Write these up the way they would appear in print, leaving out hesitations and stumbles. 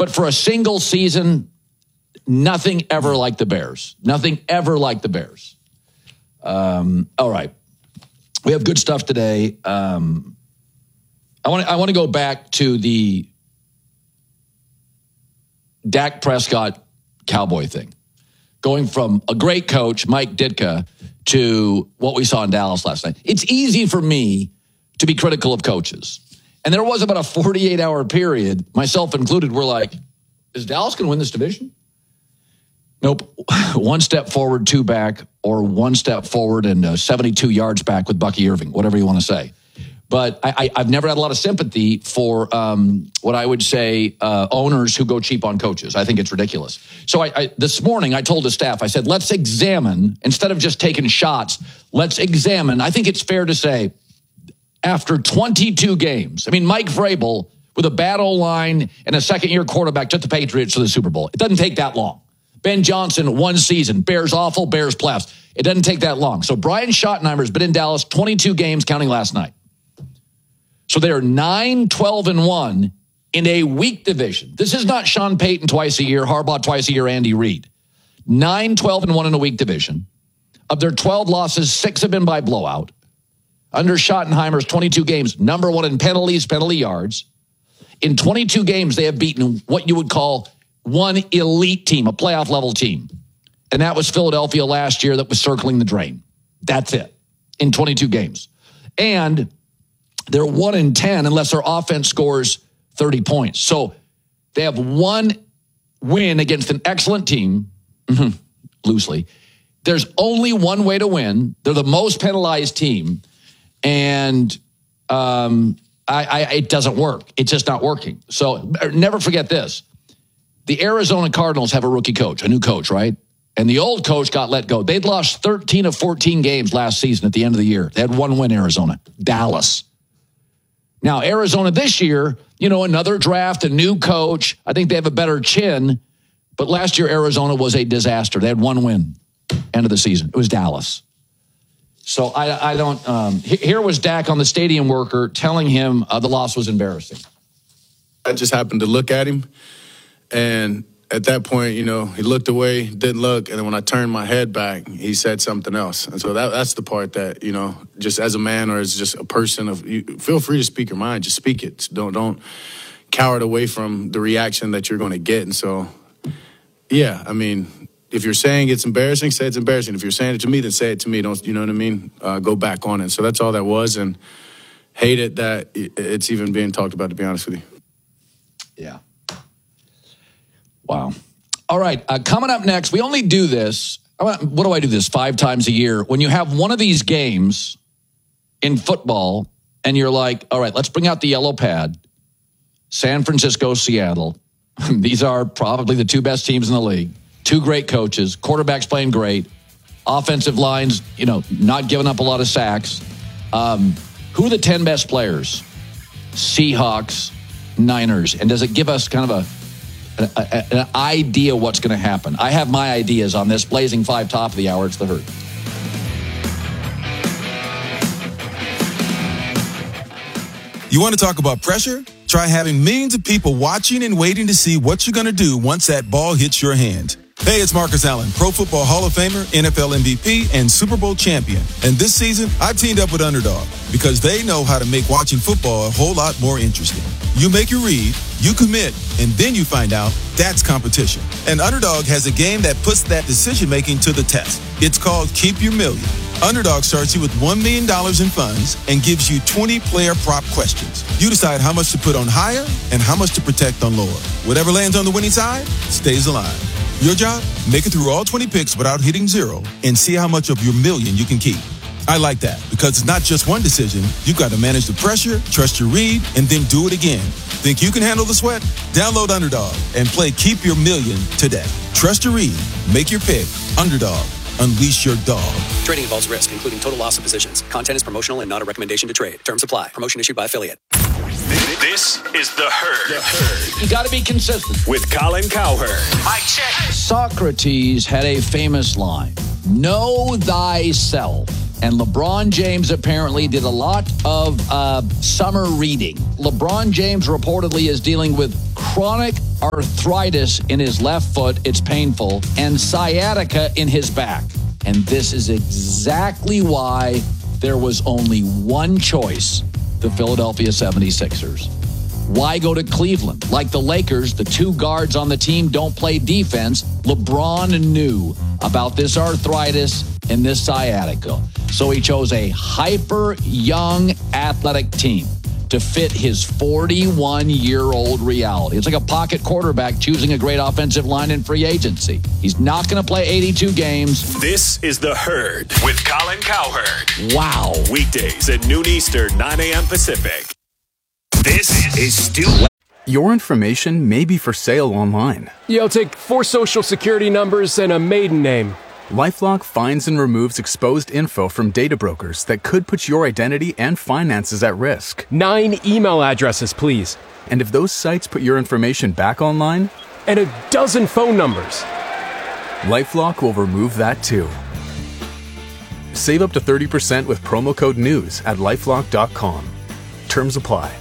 But for a single season, nothing ever like the Bears. Nothing ever like the Bears. All right. We have good stuff today. I want to go back to the Dak Prescott Cowboy thing. Going from a great coach, Mike Ditka, to what we saw in Dallas last night. It's easy for me to be critical of coaches. And there was about a 48-hour period, myself included, we're like, is Dallas going to win this division? Nope. One step forward, two back, or one step forward and 72 yards back with Bucky Irving, whatever you want to say. But I've never had a lot of sympathy for what I would say owners who go cheap on coaches. I think it's ridiculous. So this morning I told the staff, I said, let's examine, instead of just taking shots, let's examine. I think it's fair to say, after 22 games, I mean, Mike Vrabel with a bad O-line and a second-year quarterback took the Patriots to the Super Bowl. It doesn't take that long. Ben Johnson, one season. Bears awful, Bears playoffs. It doesn't take that long. So Brian Schottenheimer's been in Dallas 22 games, counting last night. So they are 9-12-1 in a weak division. This is not Sean Payton twice a year, Harbaugh twice a year, Andy Reid. 9-12-1 in a weak division. Of their 12 losses, 6 have been by blowout. Under Schottenheimer's 22 games, number one in penalties, penalty yards. In 22 games, they have beaten what you would call one elite team, a playoff level team. And that was Philadelphia last year that was circling the drain. That's it. In 22 games. And they're 1-10 unless their offense scores 30 points. So they have one win against an excellent team, loosely. There's only one way to win. They're the most penalized team. And it doesn't work. It's just not working. So never forget this. The Arizona Cardinals have a rookie coach, a new coach, right? And the old coach got let go. They'd lost 13 of 14 games last season at the end of the year. They had one win, Arizona, Dallas. Now, Arizona this year, another draft, a new coach. I think they have a better chin. But last year, Arizona was a disaster. They had one win, end of the season. It was Dallas. So I don't. Here was Dak on the stadium worker telling him the loss was embarrassing. I just happened to look at him, and at that point, he looked away, didn't look, and then when I turned my head back, he said something else. And so that's the part that just as a man or as just a person, feel free to speak your mind, just speak it. Don't cower it away from the reaction that you're going to get. And so, yeah, I mean, if you're saying it's embarrassing, say it's embarrassing. If you're saying it to me, then say it to me. Don't, you know what I mean? Go back on it. So that's all that was, and hate it that it's even being talked about, to be honest with you. Yeah. Wow. All right. Coming up next, we only do this. What do I do this 5 times a year? When you have one of these games in football and you're like, all right, let's bring out the yellow pad. San Francisco, Seattle. These are probably the 2 best teams in the league. 2 great coaches, quarterbacks playing great, offensive lines, not giving up a lot of sacks. Who are the 10 best players? Seahawks, Niners. And does it give us kind of an idea what's going to happen? I have my ideas on this. Blazing 5, top of the hour. It's The Herd. You want to talk about pressure? Try having millions of people watching and waiting to see what you're going to do once that ball hits your hand. Hey, it's Marcus Allen, Pro Football Hall of Famer, NFL MVP, and Super Bowl champion. And this season, I've teamed up with Underdog because they know how to make watching football a whole lot more interesting. You make your read, you commit, and then you find out that's competition. And Underdog has a game that puts that decision-making to the test. It's called Keep Your Million. Underdog starts you with $1 million in funds and gives you 20 player prop questions. You decide how much to put on higher and how much to protect on lower. Whatever lands on the winning side stays alive. Your job? Make it through all 20 picks without hitting zero and see how much of your million you can keep. I like that because it's not just one decision. You've got to manage the pressure, trust your read, and then do it again. Think you can handle the sweat? Download Underdog and play Keep Your Million today. Trust your read. Make your pick. Underdog. Unleash your dog. Trading involves risk, including total loss of positions. Content is promotional and not a recommendation to trade. Terms apply. Promotion issued by affiliate. This is The Herd. You got to be consistent. With Colin Cowherd. Mic check. Socrates had a famous line, know thyself. And LeBron James apparently did a lot of summer reading. LeBron James reportedly is dealing with chronic arthritis in his left foot, it's painful, and sciatica in his back. And this is exactly why there was only one choice, the Philadelphia 76ers. Why go to Cleveland? Like the Lakers, the two guards on the team don't play defense. LeBron knew about this arthritis and this sciatica. So he chose a hyper young athletic team to fit his 41-year-old reality. It's like a pocket quarterback choosing a great offensive line in free agency. He's not going to play 82 games. This is The Herd with Colin Cowherd. Wow. Weekdays at noon Eastern, 9 a.m. Pacific. This is Stu. Your information may be for sale online. I'll take 4 social security numbers and a maiden name. LifeLock finds and removes exposed info from data brokers that could put your identity and finances at risk. 9 email addresses, please. And if those sites put your information back online, And a dozen phone numbers. LifeLock will remove that too. Save up to 30% with promo code NEWS at LifeLock.com. Terms apply.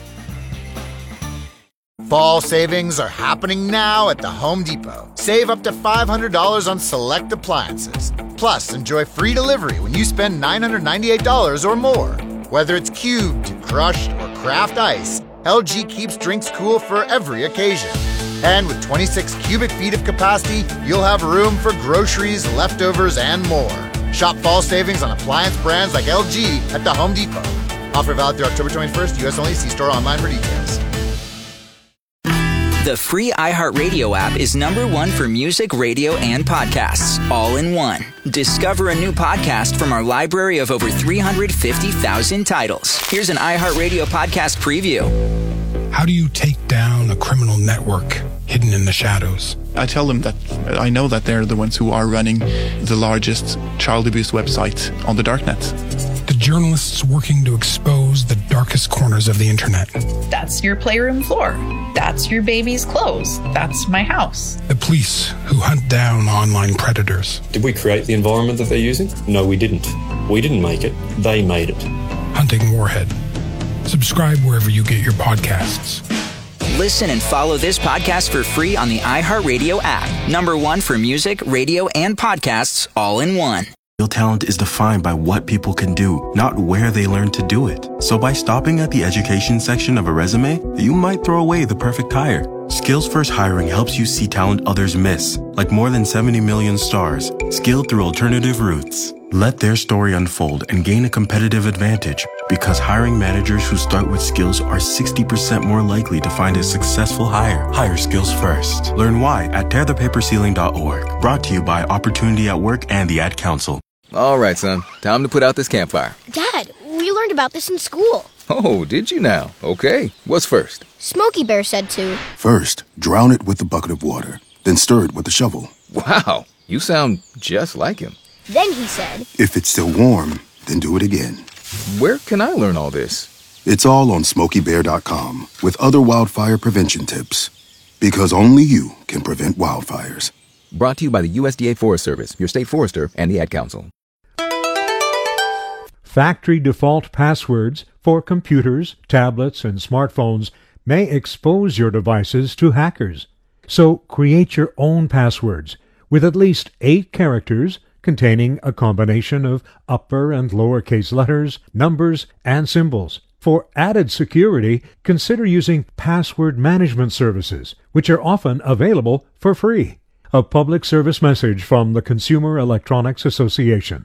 Fall savings are happening now at the Home Depot. Save up to $500 on select appliances. Plus, enjoy free delivery when you spend $998 or more. Whether it's cubed, crushed, or craft ice, LG keeps drinks cool for every occasion. And with 26 cubic feet of capacity, you'll have room for groceries, leftovers, and more. Shop fall savings on appliance brands like LG at the Home Depot. Offer valid through October 21st, U.S. only. See store online for details. The free iHeartRadio app is #1 for music, radio, and podcasts, all in one. Discover a new podcast from our library of over 350,000 titles. Here's an iHeartRadio podcast preview. How do you take down a criminal network hidden in the shadows? I tell them that I know that they're the ones who are running the largest child abuse website on the darknet. The journalists working to expose the darkest corners of the internet. That's your playroom floor. That's your baby's clothes. That's my house. The police who hunt down online predators. Did we create the environment that they're using? No, we didn't. We didn't make it. They made it. Hunting Warhead. Subscribe wherever you get your podcasts. Listen and follow this podcast for free on the iHeartRadio app. #1 for music, radio, and podcasts, all in one. Real talent is defined by what people can do, not where they learn to do it. So by stopping at the education section of a resume, you might throw away the perfect hire. Skills First Hiring helps you see talent others miss, like more than 70 million stars, skilled through alternative routes. Let their story unfold and gain a competitive advantage, because hiring managers who start with skills are 60% more likely to find a successful hire. Hire Skills First. Learn why at tearthepaperceiling.org. Brought to you by Opportunity at Work and the Ad Council. All right, son. Time to put out this campfire. Dad, we learned about this in school. Oh, did you now? Okay. What's first? Smokey Bear said to. First, drown it with a bucket of water, then stir it with a shovel. Wow, you sound just like him. Then he said, if it's still warm, then do it again. Where can I learn all this? It's all on SmokeyBear.com with other wildfire prevention tips. Because only you can prevent wildfires. Brought to you by the USDA Forest Service, your state forester, and the Ad Council. Factory default passwords for computers, tablets, and smartphones may expose your devices to hackers. So create your own passwords with at least 8 characters containing a combination of upper and lowercase letters, numbers, and symbols. For added security, consider using password management services, which are often available for free. A public service message from the Consumer Electronics Association.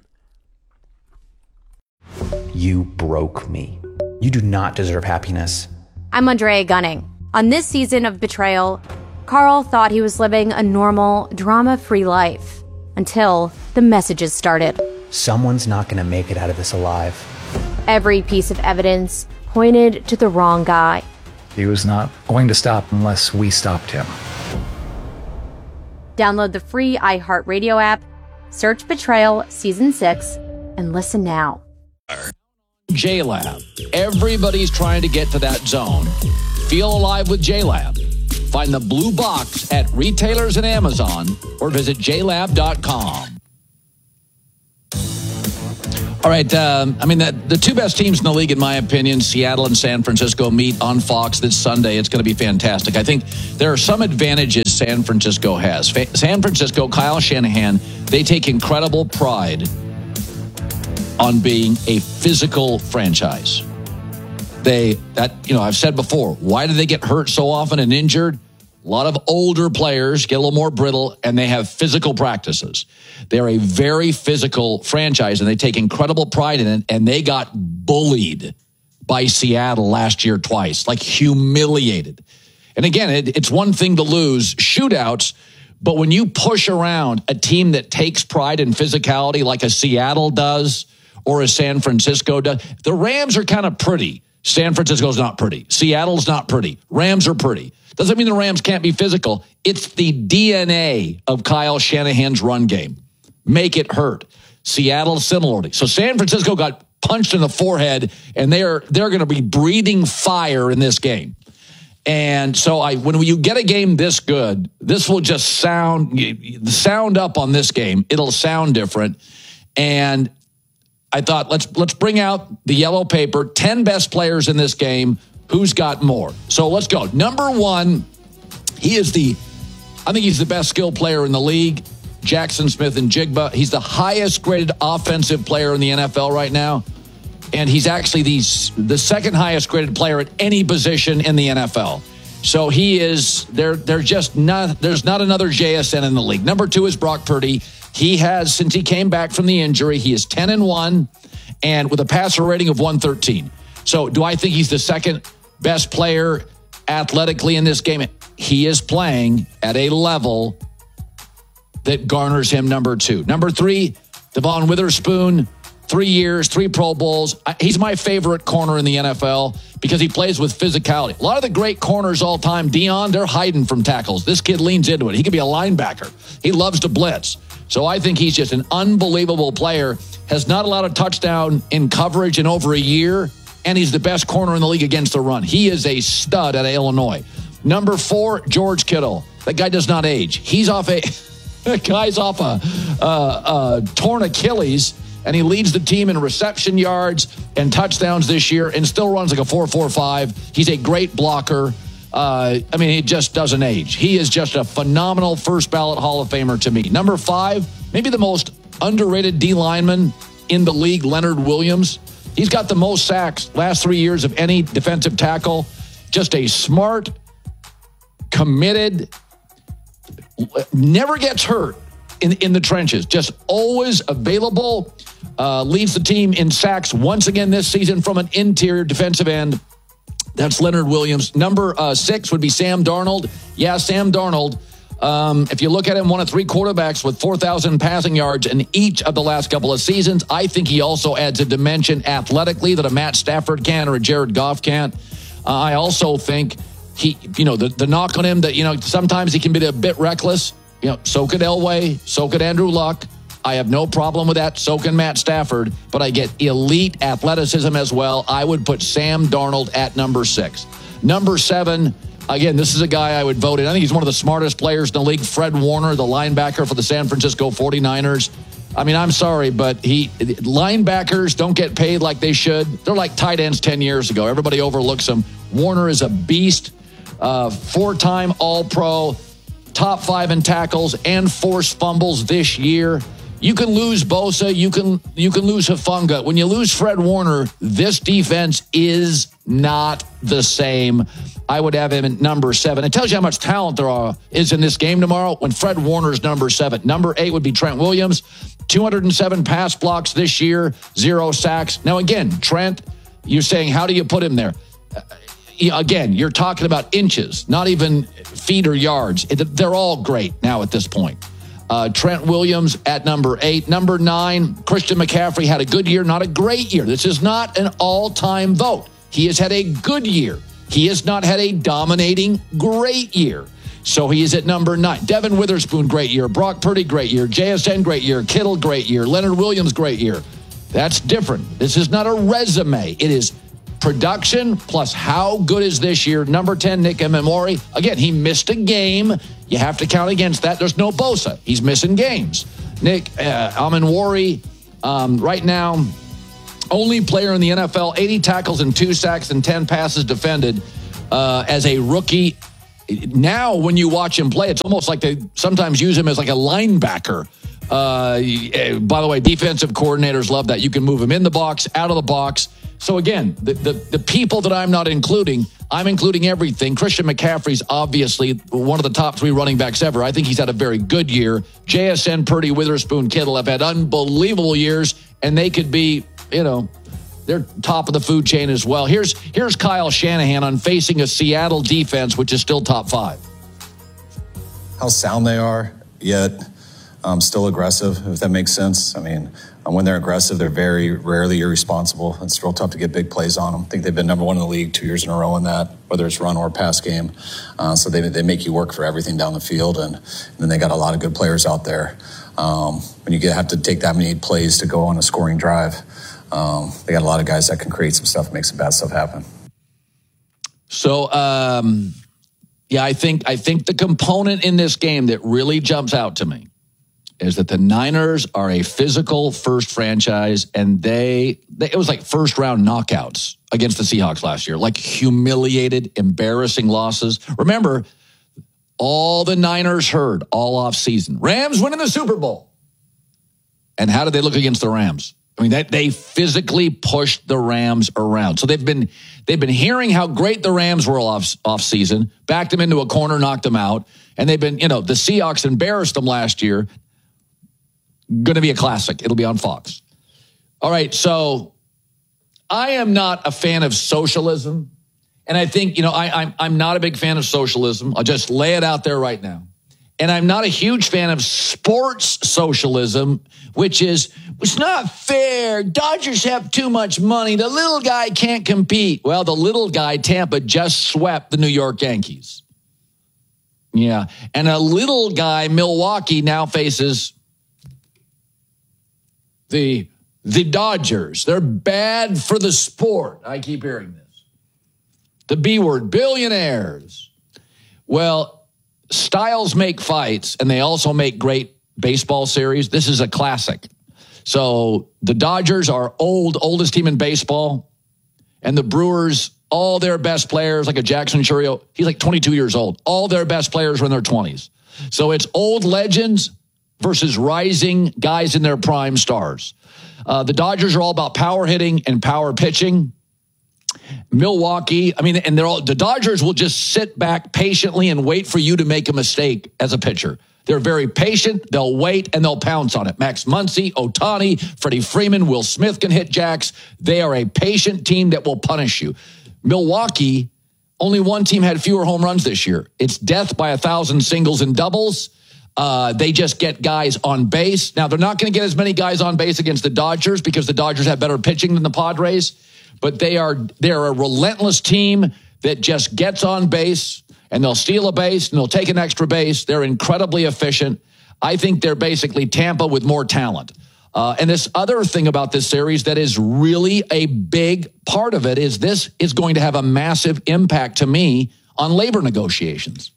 You broke me. You do not deserve happiness. I'm Andrea Gunning. On this season of Betrayal, Carl thought he was living a normal, drama-free life until the messages started. Someone's not going to make it out of this alive. Every piece of evidence pointed to the wrong guy. He was not going to stop unless we stopped him. Download the free iHeartRadio app, search Betrayal Season 6, and listen now. JLab. Everybody's trying to get to that zone. Feel alive with JLab. Find the blue box at retailers and Amazon or visit jlab.com. All right. The two best teams in the league, in my opinion, Seattle and San Francisco, meet on Fox this Sunday. It's going to be fantastic. I think there are some advantages San Francisco has. San Francisco, Kyle Shanahan, they take incredible pride on being a physical franchise. I've said before, why do they get hurt so often and injured? A lot of older players get a little more brittle, and they have physical practices. They're a very physical franchise, and they take incredible pride in it, and they got bullied by Seattle last year twice, like humiliated. And again, it's one thing to lose shootouts, but when you push around a team that takes pride in physicality like a Seattle does or a San Francisco does, the Rams are kind of pretty. San Francisco's not pretty. Seattle's not pretty. Rams are pretty. Doesn't mean the Rams can't be physical. It's the DNA of Kyle Shanahan's run game. Make it hurt. Seattle similarly. So San Francisco got punched in the forehead, and they're going to be breathing fire in this game. And so when you get a game this good, this will just sound up on this game. It'll sound different. And I thought, let's bring out the yellow paper, 10 best players in this game. Who's got more? So let's go. Number one, I think he's the best skill player in the league, Jackson Smith-Njigba. He's the highest graded offensive player in the NFL right now. And he's actually the second highest graded player at any position in the NFL. So he is, there's not another JSN in the league. Number two is Brock Purdy. He has, since he came back from the injury, he is 10-1 and with a passer rating of 113. So do I think he's the second best player athletically in this game? He is playing at a level that garners him number two. Number three, Devon Witherspoon, 3 years, 3 Pro Bowls. He's my favorite corner in the NFL because he plays with physicality. A lot of the great corners all time, Dion, they're hiding from tackles. This kid leans into it. He could be a linebacker. He loves to blitz. So I think he's just an unbelievable player. Has not allowed a touchdown in coverage in over a year, and he's the best corner in the league against the run. He is a stud at Illinois. Number 4, George Kittle. That guy does not age. He's off guy's off a torn Achilles, and he leads the team in reception yards and touchdowns this year and still runs like a 4.45. He's a great blocker. He just doesn't age. He is just a phenomenal first ballot Hall of Famer to me. Number 5, maybe the most underrated D lineman in the league, Leonard Williams. He's got the most sacks last 3 years of any defensive tackle. Just a smart, committed, never gets hurt in the trenches. Just always available. Leads the team in sacks once again this season from an interior defensive end. That's Leonard Williams. Number 6 would be Sam Darnold. Yeah, Sam Darnold. If you look at him, one of 3 quarterbacks with 4,000 passing yards in each of the last couple of seasons. I think he also adds a dimension athletically that a Matt Stafford can or a Jared Goff can't. I also think the knock on him that, sometimes he can be a bit reckless. So could Elway, so could Andrew Luck. I have no problem with that. So can Matt Stafford, but I get elite athleticism as well. I would put Sam Darnold at number 6. Number 7, again, this is a guy I would vote in. I think he's one of the smartest players in the league. Fred Warner, the linebacker for the San Francisco 49ers. I'm sorry, but linebackers don't get paid like they should. They're like tight ends 10 years ago. Everybody overlooks them. Warner is a beast, 4-time All-Pro, top 5 in tackles and forced fumbles this year. You can lose Bosa, you can lose Hufanga. When you lose Fred Warner, this defense is not the same. I would have him at number 7. It tells you how much talent there is in this game tomorrow when Fred Warner's number 7. Number 8 would be Trent Williams. 207 pass blocks this year, 0 sacks. Now, again, Trent, you're saying, how do you put him there? Again, you're talking about inches, not even feet or yards. They're all great now at this point. Trent Williams at number 8. Number 9, Christian McCaffrey had a good year, not a great year. This is not an all-time vote. He has had a good year. He has not had a dominating great year. So he is at number 9. Devon Witherspoon, great year. Brock Purdy, great year. JSN, great year. Kittle, great year. Leonard Williams, great year. That's different. This is not a resume. It is production plus how good is this year. Number 10, Nick Emmanwori. Again, he missed a game. You have to count against that. There's no Bosa. He's missing games. Nick Emmanwori, right now, Only player in the NFL, 80 tackles and 2 sacks and 10 passes defended as a rookie. Now, when you watch him play, it's almost like they sometimes use him as like a linebacker. By the way, defensive coordinators love that. You can move him in the box, out of the box. So again, the people that I'm not including, I'm including everything. Christian McCaffrey's obviously one of the top 3 running backs ever. I think he's had a very good year. JSN, Purdy, Witherspoon, Kittle have had unbelievable years, and they could be, they're top of the food chain as well. Here's Kyle Shanahan on facing a Seattle defense, which is still top 5. How sound they are, yet still aggressive, if that makes sense. I mean, when they're aggressive, they're very rarely irresponsible. It's real tough to get big plays on them. I think they've been number 1 in the league 2 years in a row in that, whether it's run or pass game. So they make you work for everything down the field, and then they got a lot of good players out there. When you have to take that many plays to go on a scoring drive, they got a lot of guys that can create some stuff, make some bad stuff happen. So, I think the component in this game that really jumps out to me is that the Niners are a physical first franchise, and it was like first round knockouts against the Seahawks last year, like humiliated, embarrassing losses. Remember, all the Niners heard all off season, Rams winning the Super Bowl. And how did they look against the Rams? I mean, they physically pushed the Rams around. So they've been hearing how great the Rams were off season, backed them into a corner, knocked them out, and they've been, the Seahawks embarrassed them last year. Going to be a classic. It'll be on Fox. All right, so I am not a fan of socialism, and I think, I'm not a big fan of socialism. I'll just lay it out there right now. And I'm not a huge fan of sports socialism, which is, it's not fair. Dodgers have too much money. The little guy can't compete. Well, the little guy, Tampa, just swept the New York Yankees. Yeah. And a little guy, Milwaukee, now faces the Dodgers. They're bad for the sport. I keep hearing this. The B word, billionaires. Well, styles make fights, and they also make great baseball series. This is a classic. So the Dodgers are oldest team in baseball, and the Brewers, all their best players, like a Jackson Chourio, he's like 22 years old. All their best players are in their 20s. So it's old legends versus rising guys in their prime stars. The Dodgers are all about power hitting and power pitching. Milwaukee, and the Dodgers will just sit back patiently and wait for you to make a mistake as a pitcher. They're very patient. They'll wait and they'll pounce on it. Max Muncy, Ohtani, Freddie Freeman, Will Smith can hit jacks. They are a patient team that will punish you. Milwaukee, only one team had fewer home runs this year. It's death by 1,000 singles and doubles. They just get guys on base. Now, they're not going to get as many guys on base against the Dodgers because the Dodgers have better pitching than the Padres. But they're a relentless team that just gets on base, and they'll steal a base, and they'll take an extra base. They're incredibly efficient. I think they're basically Tampa with more talent. And this other thing about this series that is really a big part of it is this is going to have a massive impact to me on labor negotiations.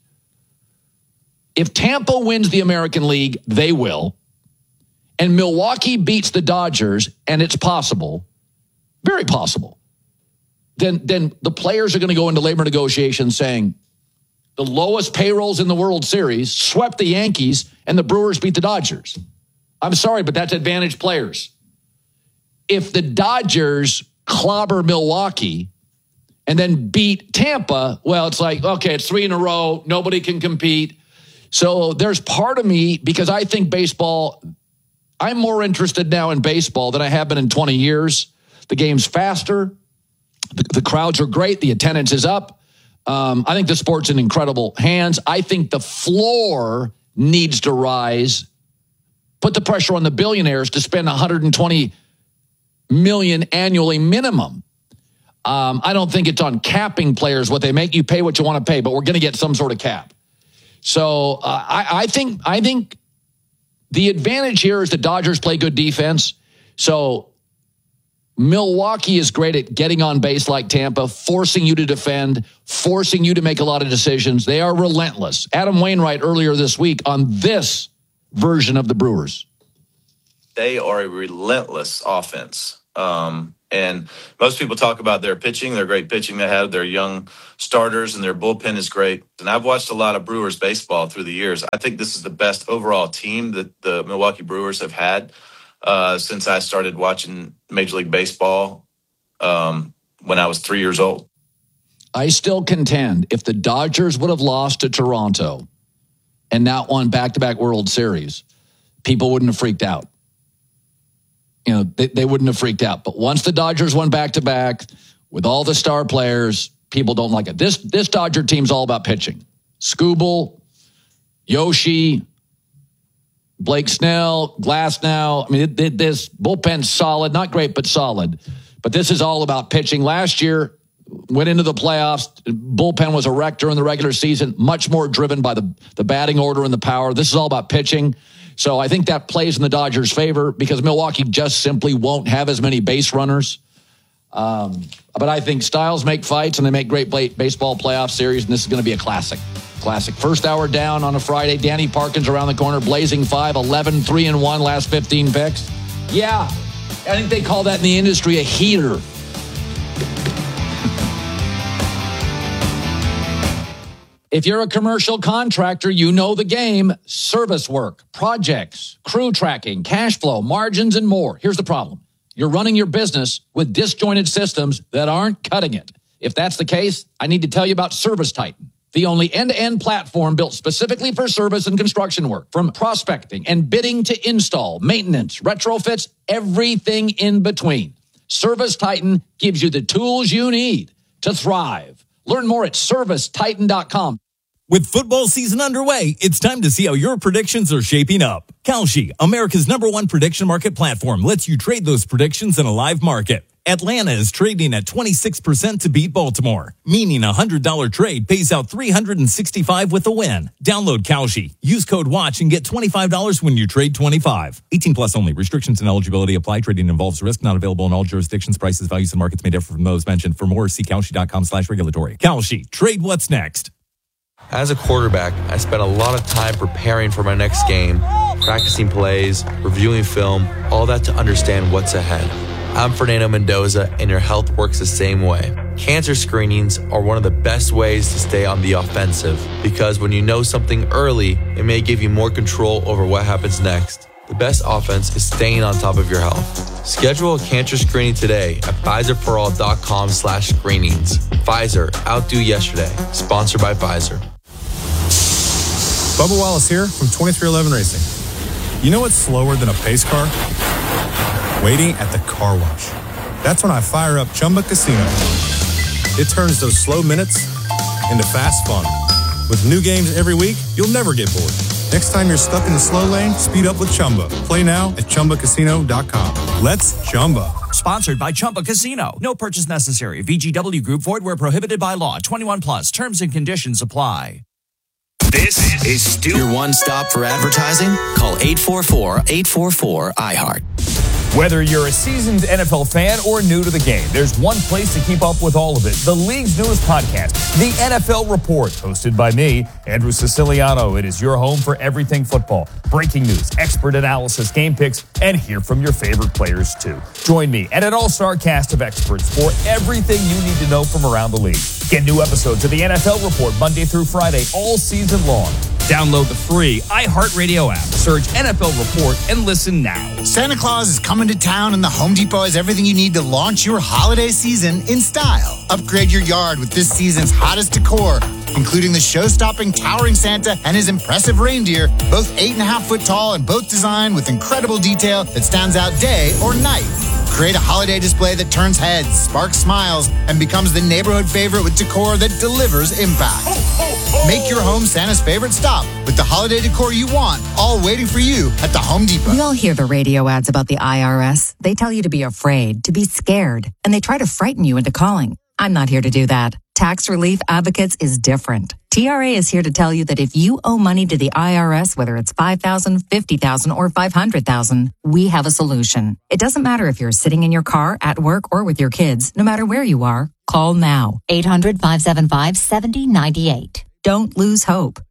If Tampa wins the American League, they will, and Milwaukee beats the Dodgers, and it's possible, very possible, then the players are going to go into labor negotiations saying the lowest payrolls in the World Series swept the Yankees and the Brewers beat the Dodgers. I'm sorry, but that's advantage players. If the Dodgers clobber Milwaukee and then beat Tampa, well, it's like, okay, it's 3 in a row. Nobody can compete. So there's part of me, because I think baseball, I'm more interested now in baseball than I have been in 20 years. The game's faster. The crowds are great. The attendance is up. I think the sport's in incredible hands. I think the floor needs to rise. Put the pressure on the billionaires to spend $120 million annually minimum. I don't think it's on capping players what they make. You pay what you want to pay, but we're going to get some sort of cap. So I think the advantage here is the Dodgers play good defense. So Milwaukee is great at getting on base like Tampa, forcing you to defend, forcing you to make a lot of decisions. They are relentless. Adam Wainwright earlier this week on this version of the Brewers. They are a relentless offense. And most people talk about their pitching, their great pitching they have, their young starters, and their bullpen is great. And I've watched a lot of Brewers baseball through the years. I think this is the best overall team that the Milwaukee Brewers have had since I started watching Major League Baseball when I was 3 years old. I still contend if the Dodgers would have lost to Toronto and not won back-to-back World Series, people wouldn't have freaked out. You know, they wouldn't have freaked out. But once the Dodgers won back-to-back with all the star players, people don't like it. This Dodger team's all about pitching. Skubal, Yoshi, Blake Snell, Glasnow. I mean, this bullpen's solid. Not great, but solid. But this is all about pitching. Last year, went into the playoffs. Bullpen was a wreck during the regular season, much more driven by the batting order and the power. This is all about pitching. So I think that plays in the Dodgers' favor because Milwaukee just simply won't have as many base runners. But I think styles make fights, and they make great baseball playoff series, and this is going to be a classic. First hour down on a Friday. Danny Parkins around the corner, blazing 5-11, 3-1, last 15 picks. Yeah, I think they call that in the industry a heater. If you're a commercial contractor, you know the game. Service work, projects, crew tracking, cash flow, margins, and more. Here's the problem. You're running your business with disjointed systems that aren't cutting it. If that's the case, I need to tell you about ServiceTitan, the only end-to-end platform built specifically for service and construction work. From prospecting and bidding to install, maintenance, retrofits, everything in between. ServiceTitan gives you the tools you need to thrive. Learn more at ServiceTitan.com. With football season underway, it's time to see how your predictions are shaping up. Kalshi, America's #1 prediction market platform, lets you trade those predictions in a live market. Atlanta is trading at 26% to beat Baltimore, meaning a $100 trade pays out $365 with a win. Download Kalshi, use code WATCH and get $25 when you trade 25. 18 plus only. Restrictions and eligibility apply. Trading involves risk, not available in all jurisdictions. Prices, values, and markets may differ from those mentioned. For more, see Kalshi.com/regulatory. Kalshi, trade what's next. As a quarterback, I spent a lot of time preparing for my next game, practicing plays, reviewing film, all that to understand what's ahead. I'm Fernando Mendoza, and your health works the same way. Cancer screenings are one of the best ways to stay on the offensive, because when you know something early, it may give you more control over what happens next. The best offense is staying on top of your health. Schedule a cancer screening today at PfizerForAll.com/screenings. Pfizer, outdo yesterday. Sponsored by Pfizer. Bubba Wallace here from 2311 Racing. You know what's slower than a pace car? Waiting at the car wash. That's when I fire up Chumba Casino. It turns those slow minutes into fast fun. With new games every week, you'll never get bored. Next time you're stuck in the slow lane, speed up with Chumba. Play now at ChumbaCasino.com. Let's Chumba. Sponsored by Chumba Casino. No purchase necessary. VGW Group. Void where prohibited by law. 21 plus. Terms and conditions apply. This is Stu. Your one stop for advertising? Call 844-844-iHeart. Whether you're a seasoned NFL fan or new to the game, there's one place to keep up with all of it. The league's newest podcast, The NFL Report, hosted by me, Andrew Siciliano. It is your home for everything football. Breaking news, expert analysis, game picks, and hear from your favorite players, too. Join me and an all-star cast of experts for everything you need to know from around the league. Get new episodes of The NFL Report Monday through Friday all season long. Download the free iHeartRadio app. Search NFL Report and listen now. Santa Claus is coming to town, and the Home Depot has everything you need to launch your holiday season in style. Upgrade your yard with this season's hottest decor, including the show-stopping towering Santa and his impressive reindeer, both 8.5 foot tall and both designed with incredible detail that stands out day or night. Create a holiday display that turns heads, sparks smiles, and becomes the neighborhood favorite with decor that delivers impact. Make your home Santa's favorite stop with the holiday decor you want, all waiting for you at the Home Depot. We all hear the radio ads about the IRS. They tell you to be afraid, to be scared, and they try to frighten you into calling. I'm not here to do that. Tax Relief Advocates is different. TRA is here to tell you that if you owe money to the IRS, whether it's $5,000, $50,000, or $500,000, we have a solution. It doesn't matter if you're sitting in your car, at work, or with your kids. No matter where you are, call now. 800-575-7098. Don't lose hope.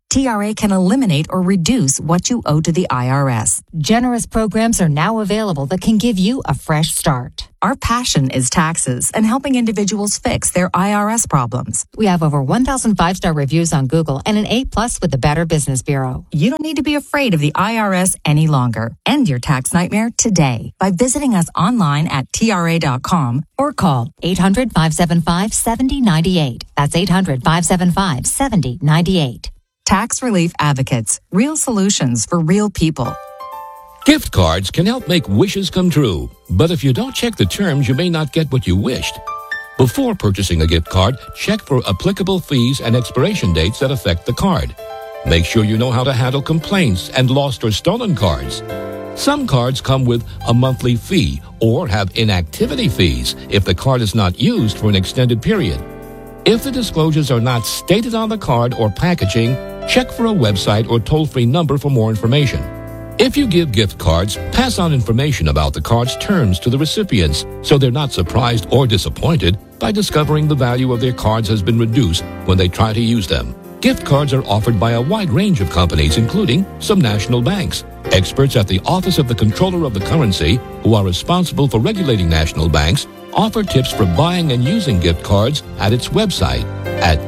TRA can eliminate or reduce what you owe to the IRS. Generous programs are now available that can give you a fresh start. Our passion is taxes and helping individuals fix their IRS problems. We have over 1,000 5-star reviews on Google and an A+ with the Better Business Bureau. You don't need to be afraid of the IRS any longer. End your tax nightmare today by visiting us online at TRA.com or call 800-575-7098. That's 800-575-7098. Tax Relief Advocates. Real solutions for real people. Gift cards can help make wishes come true, but if you don't check the terms, you may not get what you wished. Before purchasing a gift card, check for applicable fees and expiration dates that affect the card. Make sure you know how to handle complaints and lost or stolen cards. Some cards come with a monthly fee or have inactivity fees if the card is not used for an extended period. If the disclosures are not stated on the card or packaging, check for a website or toll-free number for more information. If you give gift cards, pass on information about the card's terms to the recipients so they're not surprised or disappointed by discovering the value of their cards has been reduced when they try to use them. Gift cards are offered by a wide range of companies, including some national banks. Experts at the Office of the Comptroller of the Currency, who are responsible for regulating national banks, offer tips for buying and using gift cards at its website at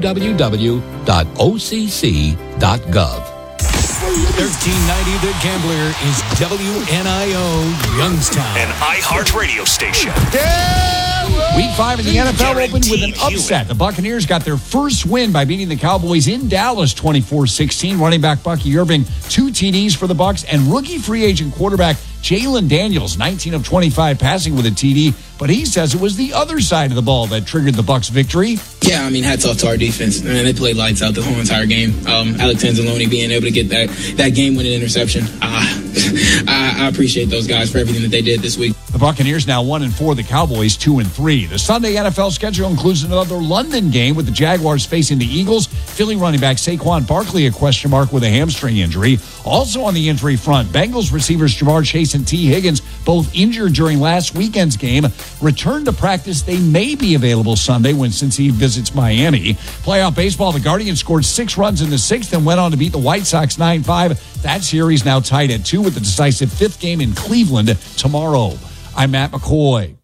www.occ.gov. 1390 The Gambler is WNIO Youngstown, an iHeartRadio station. Week 5 in the NFL opened with an upset. The Buccaneers got their first win by beating the Cowboys in Dallas 24-16. Running back Bucky Irving, 2 TDs for the Bucs, and rookie free agent quarterback Jalen Daniels, 19 of 25 passing with a TD, but he says it was the other side of the ball that triggered the Bucs' victory. Yeah, I mean, hats off to our defense. Man, they played lights out the whole entire game. Alex Anzalone being able to get that game-winning interception. I appreciate those guys for everything that they did this week. The Buccaneers now 1-4, the Cowboys 2-3. The Sunday NFL schedule includes another London game with the Jaguars facing the Eagles. Philly running back Saquon Barkley, a question mark with a hamstring injury. Also on the injury front, Bengals receivers Jamar Chase and T. Higgins, both injured during last weekend's game, return to practice. They may be available Sunday when Cincy visits Miami. Playoff baseball, the Guardians scored 6 runs in the 6th and went on to beat the White Sox 9-5. That series now tied at 2 with the decisive 5th game in Cleveland tomorrow. I'm Matt McCoy.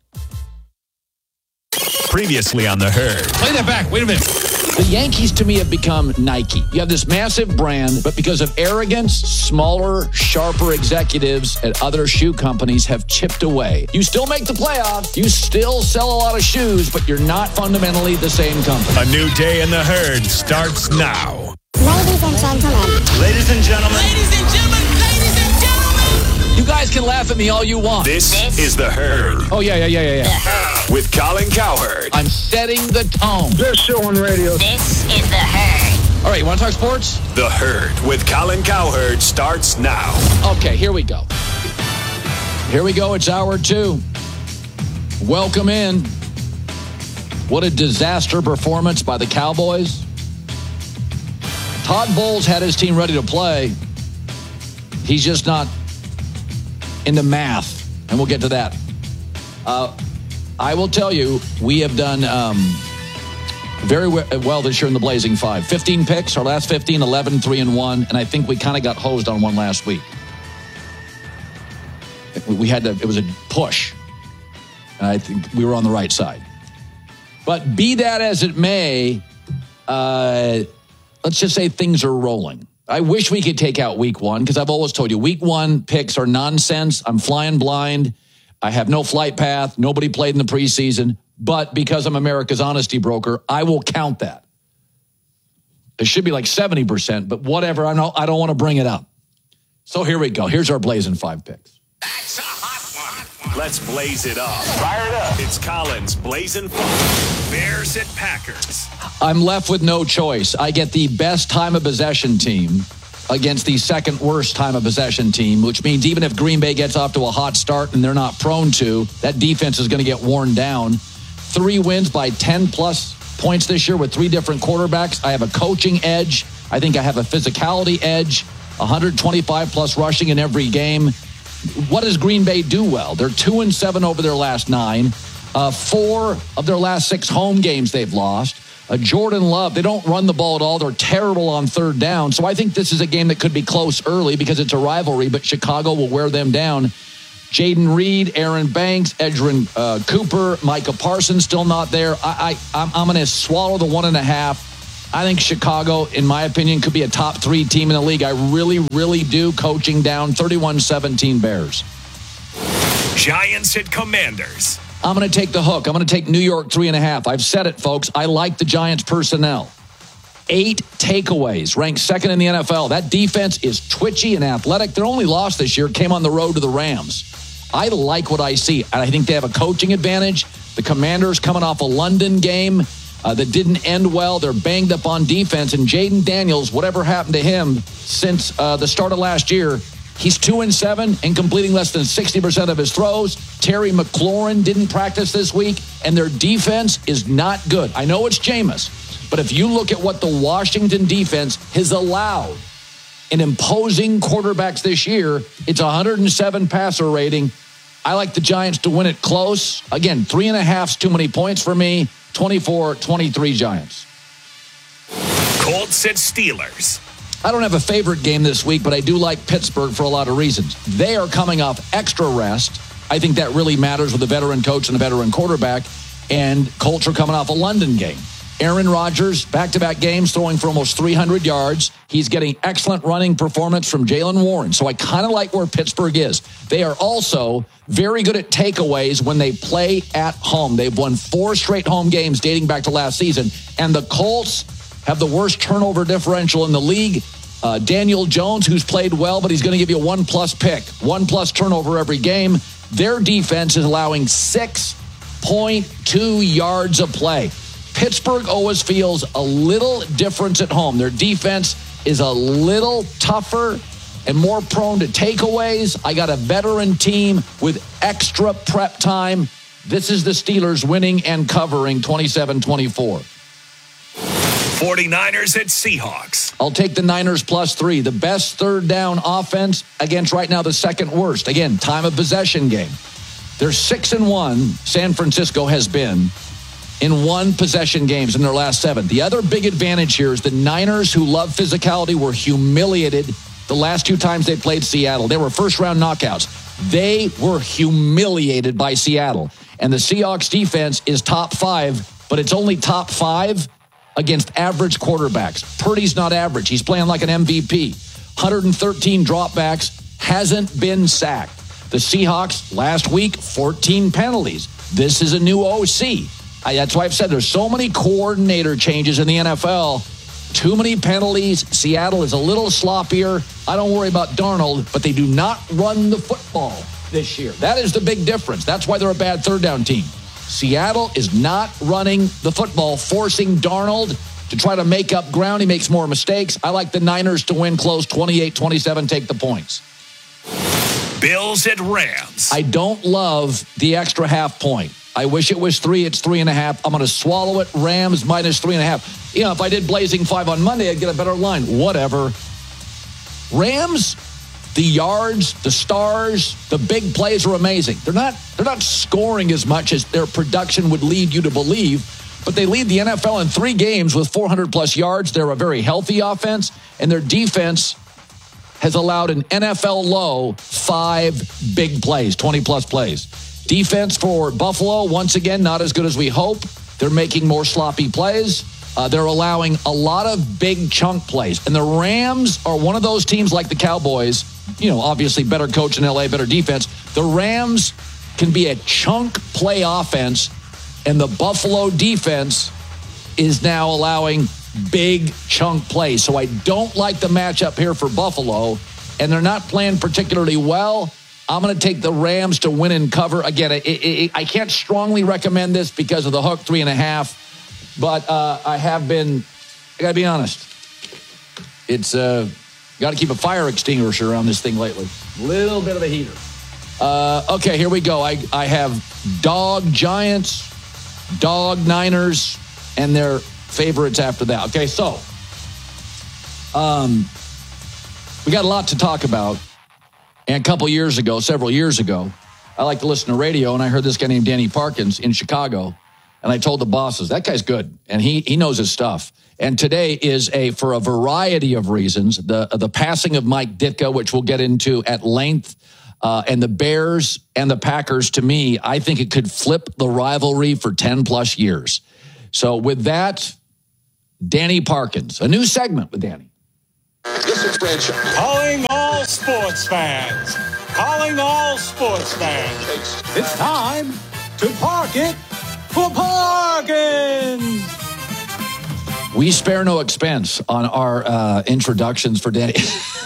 Previously on The Herd. Play that back. Wait a minute. The Yankees, to me, have become Nike. You have this massive brand, but because of arrogance, smaller, sharper executives at other shoe companies have chipped away. You still make the playoffs, you still sell a lot of shoes, but you're not fundamentally the same company. A new day in The Herd starts now. Ladies and gentlemen. Ladies and gentlemen. Ladies and gentlemen. Ladies and gentlemen. You guys can laugh at me all you want. This is The Herd. Oh, yeah. With Colin Cowherd. I'm setting the tone. This show on radio. This is The Herd. All right, you want to talk sports? The Herd with Colin Cowherd starts now. Okay, here we go. It's hour 2. Welcome in. What a disaster performance by the Cowboys. Todd Bowles had his team ready to play. He's just not into math, and we'll get to that. I will tell you, we have done very well this year in the Blazing 5. 15 picks, our last 15, 11, 3-1, and I think we kind of got hosed on one last week. It was a push, and I think we were on the right side. But be that as it may, let's just say things are rolling. I wish we could take out week 1, because I've always told you, week 1 picks are nonsense. I'm flying blind. I have no flight path. Nobody played in the preseason. But because I'm America's honesty broker, I will count that. It should be like 70%, but whatever. I don't want to bring it up. So here we go. Here's our Blazing 5 picks. That's a hot one. Let's blaze it up. Fire it up. It's Colin's Blazing 5. Bears at Packers. I'm left with no choice. I get the best time of possession team against the second worst time of possession team, which means even if Green Bay gets off to a hot start and they're not prone to, that defense is going to get worn down. 3 wins by 10-plus points this year with 3 different quarterbacks. I have a coaching edge. I think I have a physicality edge. 125-plus rushing in every game. What does Green Bay do well? They're 2-7 over their last 9. 4 of their last 6 home games they've lost. Jordan Love, they don't run the ball at all. They're terrible on third down. So I think this is a game that could be close early because it's a rivalry, but Chicago will wear them down. Jaden Reed, Aaron Banks, Edgerrin Cooper, Micah Parsons still not there. I'm going to swallow the 1.5. I think Chicago, in my opinion, could be a top 3 team in the league. I really, really do. Coaching down 31-17 Bears. Giants at Commanders. I'm going to take the hook. I'm going to take New York 3.5. I've said it, folks. I like the Giants personnel. 8 takeaways, ranked second in the NFL. That defense is twitchy and athletic. Their only loss this year came on the road to the Rams. I like what I see, and I think they have a coaching advantage. The Commanders coming off a London game that didn't end well. They're banged up on defense, and Jaden Daniels, whatever happened to him since the start of last year, he's 2-7 and completing less than 60% of his throws. Terry McLaurin didn't practice this week, and their defense is not good. I know it's Jameis, but if you look at what the Washington defense has allowed in imposing quarterbacks this year, it's 107 passer rating. I like the Giants to win it close. Again, 3.5's too many points for me. 24-23 Giants. Colts at Steelers. I don't have a favorite game this week, but I do like Pittsburgh for a lot of reasons. They are coming off extra rest. I think that really matters with a veteran coach and a veteran quarterback. And Colts are coming off a London game. Aaron Rodgers, back-to-back games, throwing for almost 300 yards. He's getting excellent running performance from Jaylen Warren. So I kind of like where Pittsburgh is. They are also very good at takeaways when they play at home. They've won 4 straight home games dating back to last season. And the Colts have the worst turnover differential in the league. Daniel Jones, who's played well, but he's going to give you a 1+ pick, 1+ turnover every game. Their defense is allowing 6.2 yards of play. Pittsburgh always feels a little different at home. Their defense is a little tougher and more prone to takeaways. I got a veteran team with extra prep time. This is the Steelers winning and covering 27-24. 49ers at Seahawks. I'll take the Niners +3. The best third down offense against right now the second worst. Again, time of possession game. They're 6-1, San Francisco has been, in 1 possession games in their last 7. The other big advantage here is the Niners, who love physicality, were humiliated the last 2 times they played Seattle. They were first-round knockouts. They were humiliated by Seattle. And the Seahawks defense is top 5, but it's only top 5 against average quarterbacks. Purdy's not average. He's playing like an MVP. 113 dropbacks, hasn't been sacked. The Seahawks, last week, 14 penalties. This is a new OC. That's why I've said there's so many coordinator changes in the NFL. Too many penalties. Seattle is a little sloppier. I don't worry about Darnold, but they do not run the football this year. That is the big difference. That's why they're a bad third down team. Seattle is not running the football, forcing Darnold to try to make up ground. He makes more mistakes. I like the Niners to win close, 28-27, take the points. Bills at Rams. I don't love the extra half point. I wish it was 3. It's 3.5. I'm going to swallow it. Rams -3.5. You know, if I did Blazing 5 on Monday, I'd get a better line. Whatever. Rams, the yards, the stars, the big plays are amazing. They're not scoring as much as their production would lead you to believe, but they lead the NFL in 3 games with 400+ yards. They're a very healthy offense, and their defense has allowed an NFL low 5 big plays, 20+ plays. Defense for Buffalo, once again, not as good as we hope. They're making more sloppy plays. They're allowing a lot of big chunk plays. And the Rams are one of those teams like the Cowboys, you know, obviously better coach in LA, better defense. The Rams can be a chunk play offense, and the Buffalo defense is now allowing big chunk plays. So I don't like the matchup here for Buffalo, and they're not playing particularly well. I'm going to take the Rams to win and cover. Again, I can't strongly recommend this because of the hook 3.5, but I got to be honest. It's got to keep a fire extinguisher around this thing lately. Little bit of a heater. Okay, here we go. I have dog Giants, dog Niners, and their favorites after that. Okay, so we got a lot to talk about. And several years ago, I like to listen to radio, and I heard this guy named Danny Parkins in Chicago. And I told the bosses, that guy's good, and he knows his stuff. And today is for a variety of reasons, the passing of Mike Ditka, which we'll get into at length, and the Bears and the Packers, to me, I think it could flip the rivalry for 10-plus years. So with that, Danny Parkins, a new segment with Danny. This is Fred Shaw. Calling all sports fans. Calling all sports fans. It's time to park it for Parkins. We spare no expense on our introductions for Danny.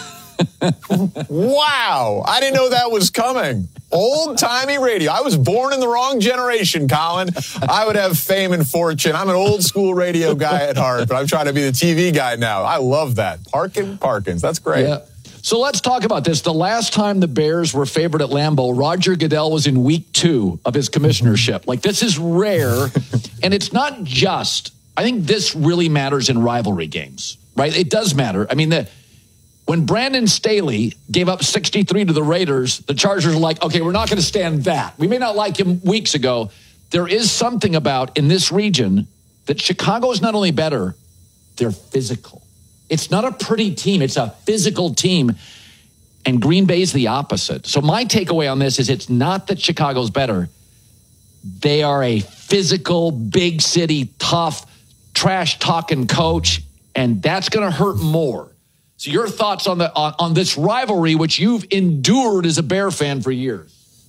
Wow. I didn't know that was coming. Old-timey radio. I was born in the wrong generation, Colin. I would have fame and fortune. I'm an old-school radio guy at heart, but I'm trying to be the TV guy now. I love that. Parkins. That's great. Yeah. So let's talk about this. The last time the Bears were favored at Lambeau, Roger Goodell was in week 2 of his commissionership. Like, this is rare, and it's not just. I think this really matters in rivalry games, right? It does matter. I mean, when Brandon Staley gave up 63 to the Raiders, the Chargers were like, okay, we're not going to stand that. We may not like him weeks ago. There is something about, in this region, that Chicago is not only better, they're physical. It's not a pretty team. It's a physical team. And Green Bay's the opposite. So my takeaway on this is it's not that Chicago's better. They are a physical, big city, tough, trash-talking coach, and that's going to hurt more. So your thoughts on this rivalry, which you've endured as a Bear fan for years?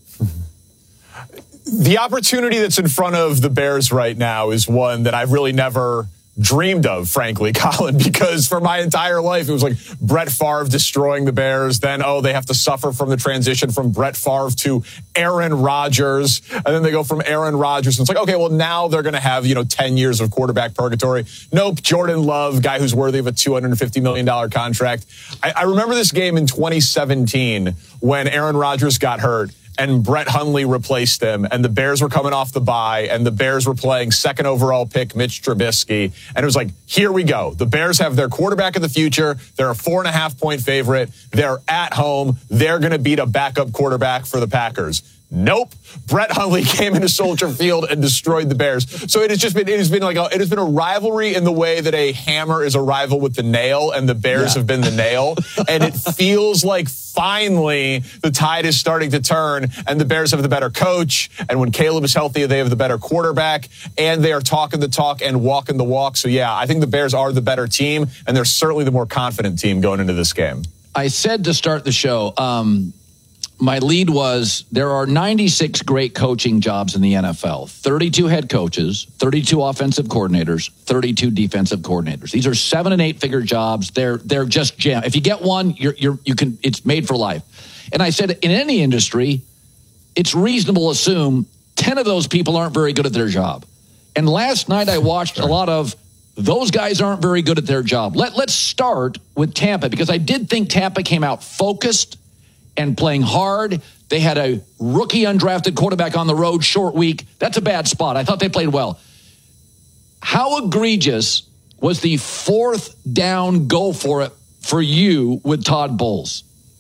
The opportunity that's in front of the Bears right now is one that I've really never dreamed of, frankly, Colin, because for my entire life, it was like Brett Favre destroying the Bears. Then, they have to suffer from the transition from Brett Favre to Aaron Rodgers. And then they go from Aaron Rodgers. And it's like, okay, well, now they're going to have, 10 years of quarterback purgatory. Nope. Jordan Love, guy who's worthy of a $250 million contract. I remember this game in 2017 when Aaron Rodgers got hurt and Brett Hundley replaced him, and the Bears were coming off the bye, and the Bears were playing second overall pick Mitch Trubisky, and it was like, here we go. The Bears have their quarterback of the future. They're a 4.5-point favorite. They're at home. They're going to beat a backup quarterback for the Packers. Nope. Brett Hundley came into Soldier Field and destroyed the Bears. So it has been a rivalry in the way that a hammer is a rival with the nail, and the Bears have been the nail. And it feels like finally the tide is starting to turn, and the Bears have the better coach. And when Caleb is healthy, they have the better quarterback, and they are talking the talk and walking the walk. So yeah, I think the Bears are the better team, and they're certainly the more confident team going into this game. I said to start the show, my lead was there are 96 great coaching jobs in the NFL, 32 head coaches, 32 offensive coordinators, 32 defensive coordinators. These are 7- and 8-figure jobs. They're just jam. If you get one, it's made for life. And I said in any industry, it's reasonable to assume 10 of those people aren't very good at their job. And last night I watched a lot of those guys aren't very good at their job. Let's start with Tampa, because I did think Tampa came out focused and playing hard. They had a rookie undrafted quarterback on the road, short week. That's a bad spot. I thought they played well. How egregious was the 4th down go for it for you with Todd Bowles?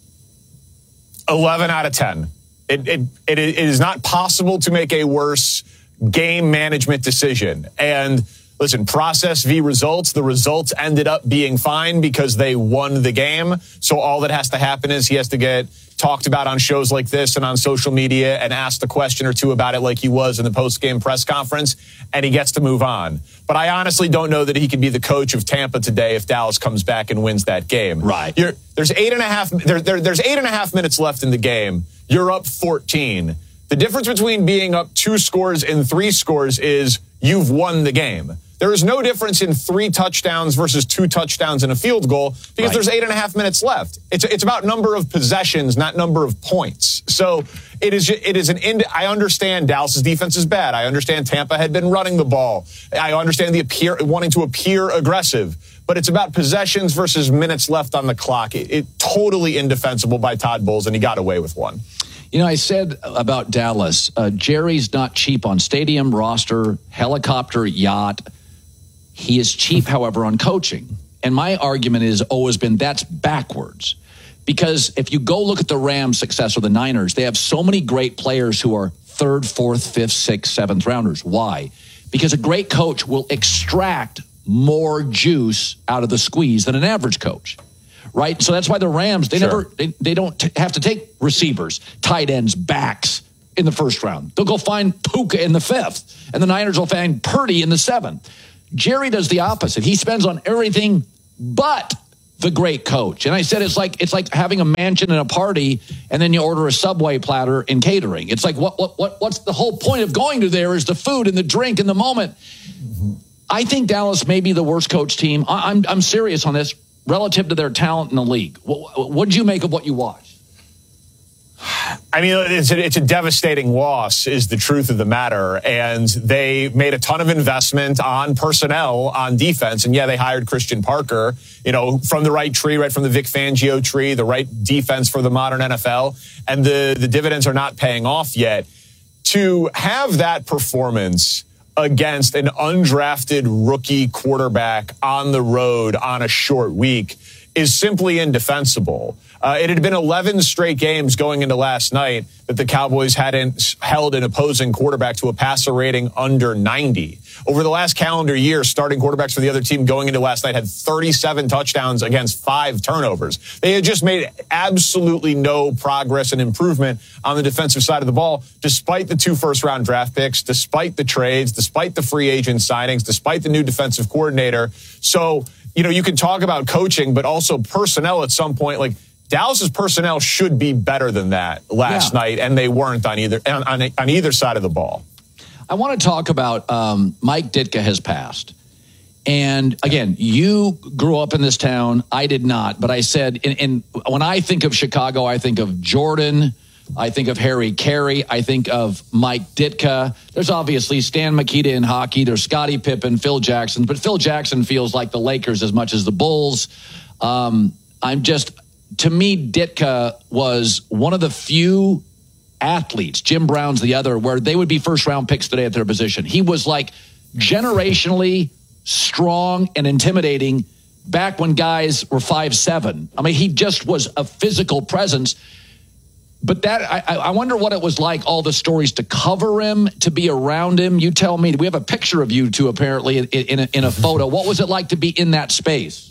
11 out of 10. It is not possible to make a worse game management decision. And listen, process v. results. The results ended up being fine because they won the game. So all that has to happen is he has to get talked about on shows like this and on social media and asked a question or two about it like he was in the post-game press conference, and he gets to move on. But I honestly don't know that he can be the coach of Tampa today if Dallas comes back and wins that game. Right. There's 8.5 minutes left in the game. You're up 14. The difference between being up 2 scores and 3 scores is you've won the game. There is no difference in 3 touchdowns versus 2 touchdowns and a field goal because there's 8.5 minutes left. It's about number of possessions, not number of points. So I understand Dallas's defense is bad. I understand Tampa had been running the ball. I understand wanting to appear aggressive. But it's about possessions versus minutes left on the clock. It totally indefensible by Todd Bowles, and he got away with one. I said about Dallas, Jerry's not cheap on stadium, roster, helicopter, yacht. He is cheap, however, on coaching. And my argument has always been that's backwards. Because if you go look at the Rams' success or the Niners, they have so many great players who are 3rd, 4th, 5th, 6th, 7th rounders. Why? because a great coach will extract more juice out of the squeeze than an average coach, right? So that's why the Rams, they don't have to take receivers, tight ends, backs in the first round. They'll go find Puka in the 5th, and the Niners will find Purdy in the 7th. Jerry does the opposite. He spends on everything but the great coach. And I said it's like having a mansion and a party, and then you order a Subway platter in catering. It's like what's the whole point of going to there is the food and the drink and the moment. I think Dallas may be the worst coach team. I'm serious on this relative to their talent in the league. What did you make of what you watched? I mean, it's a devastating loss is the truth of the matter. And they made a ton of investment on personnel on defense. And yeah, they hired Christian Parker, from the right tree, right from the Vic Fangio tree, the right defense for the modern NFL. And the dividends are not paying off yet. To have that performance against an undrafted rookie quarterback on the road on a short week is simply indefensible. It had been 11 straight games going into last night that the Cowboys hadn't held an opposing quarterback to a passer rating under 90. Over the last calendar year, starting quarterbacks for the other team going into last night had 37 touchdowns against 5 turnovers. They had just made absolutely no progress and improvement on the defensive side of the ball, despite the 2 first-round draft picks, despite the trades, despite the free agent signings, despite the new defensive coordinator. So, you can talk about coaching, but also personnel at some point. Like, Dallas's personnel should be better than that last night, and they weren't on either side of the ball. I want to talk about Mike Ditka has passed. And again, you grew up in this town. I did not. But I said, and when I think of Chicago, I think of Jordan. I think of Harry Carey. I think of Mike Ditka. There's obviously Stan Mikita in hockey. There's Scottie Pippen, Phil Jackson. But Phil Jackson feels like the Lakers as much as the Bulls. To me, Ditka was one of the few athletes, Jim Brown's the other, where they would be first-round picks today at their position. He was like generationally strong and intimidating back when guys were 5'7". I mean, he just was a physical presence. But I wonder what it was like, all the stories to cover him, to be around him. You tell me. We have a picture of you two, apparently, in a photo. What was it like to be in that space?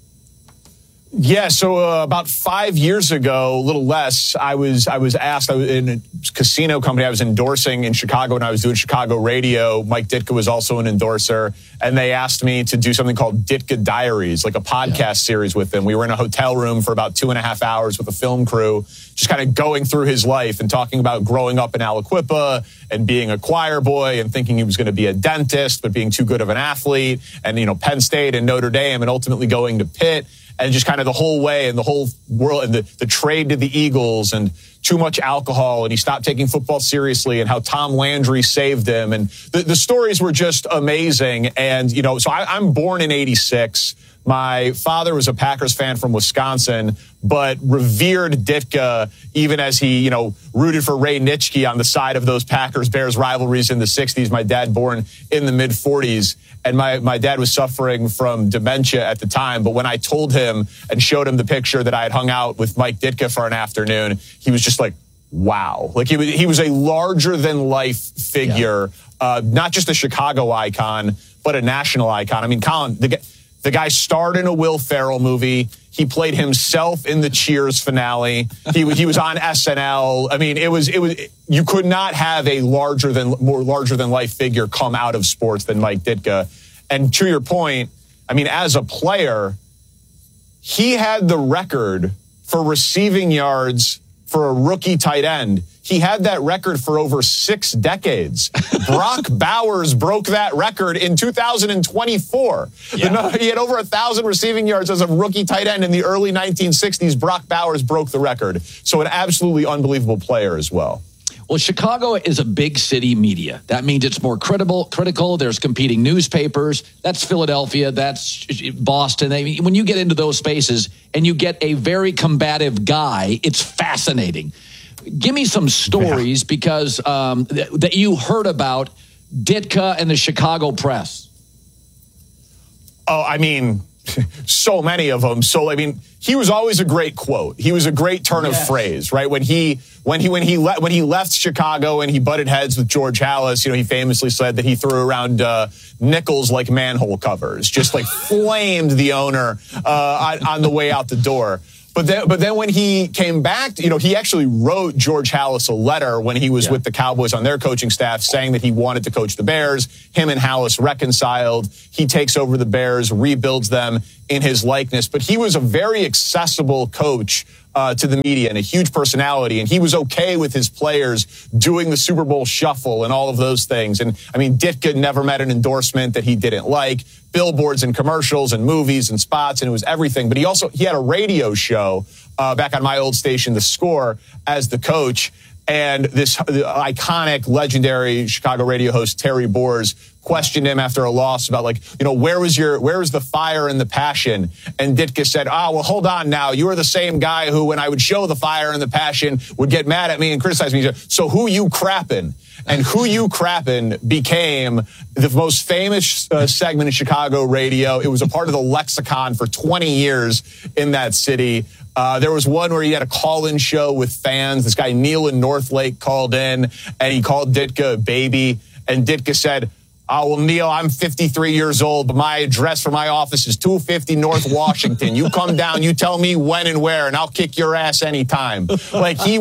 Yeah, so about 5 years ago, a little less, I was asked, I was in a casino company I was endorsing in Chicago, and I was doing Chicago radio. Mike Ditka was also an endorser, and they asked me to do something called Ditka Diaries, like a podcast series with him. We were in a hotel room for about 2.5 hours with a film crew, just kind of going through his life and talking about growing up in Aliquippa and being a choir boy and thinking he was going to be a dentist, but being too good of an athlete, and, Penn State and Notre Dame, and ultimately going to Pitt. And just kind of the whole way and the whole world and the trade to the Eagles and too much alcohol, and he stopped taking football seriously, and how Tom Landry saved him. And the stories were just amazing. And, so I'm born in 86. My father was a Packers fan from Wisconsin, but revered Ditka even as he, rooted for Ray Nitschke on the side of those Packers-Bears rivalries in the 60s. My dad born in the mid-40s, and my dad was suffering from dementia at the time. But when I told him and showed him the picture that I had hung out with Mike Ditka for an afternoon, he was just like, wow. Like he was a larger-than-life figure, not just a Chicago icon, but a national icon. I mean, Colin, the guy starred in a Will Ferrell movie. He played himself in the Cheers finale. He was on SNL. I mean, it was. You could not have a larger than life figure come out of sports than Mike Ditka. And to your point, I mean, as a player, he had the record for receiving yards for a rookie tight end. He had that record for over 6 decades. Brock Bowers broke that record in 2024. Yeah. He had over 1,000 receiving yards as a rookie tight end in the early 1960s. Brock Bowers broke the record. So an absolutely unbelievable player as well. Well, Chicago is a big city media. That means it's more critical. There's competing newspapers. That's Philadelphia. That's Boston. When you get into those spaces and you get a very combative guy, it's fascinating. Give me some stories because that you heard about Ditka and the Chicago press. Oh, I mean, so many of them. So, I mean, he was always a great quote. He was a great turn of phrase, right? When he left Chicago and he butted heads with George Halas, he famously said that he threw around nickels like manhole covers, just like flamed the owner on the way out the door. But then when he came back, he actually wrote George Halas a letter when he was with the Cowboys on their coaching staff saying that he wanted to coach the Bears. Him and Halas reconciled. He takes over the Bears, rebuilds them in his likeness. But he was a very accessible coach to the media and a huge personality. And he was okay with his players doing the Super Bowl shuffle and all of those things. And I mean, Ditka never met an endorsement that he didn't like. Billboards and commercials and movies and spots, and it was everything. But he had a radio show back on my old station, The Score, as the coach. And this iconic, legendary Chicago radio host, Terry Boers, questioned him after a loss about where was the fire and the passion? And Ditka said, well, hold on now. You are the same guy who, when I would show the fire and the passion, would get mad at me and criticize me. So who you crappin'? And Who You Crappin' became the most famous segment in Chicago radio. It was a part of the lexicon for 20 years in that city. There was one where he had a call-in show with fans. This guy, Neil in Northlake, called in, and he called Ditka a baby. And Ditka said, well, Neil, I'm 53 years old, but my address for my office is 250 North Washington. You come down, you tell me when and where, and I'll kick your ass anytime. He